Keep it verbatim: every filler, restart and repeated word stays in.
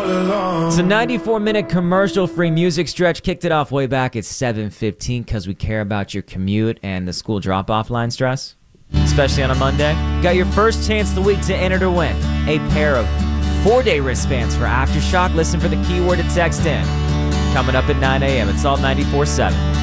belong. It's a ninety-four minute commercial-free music stretch. Kicked it off way back at seven fifteen because we care about your commute and the school drop-off line stress, especially on a Monday. Got your first chance of the week to enter to win a pair of four-day wristbands for Aftershock. Listen for the keyword to text in. Coming up at nine A M It's all ninety-four seven.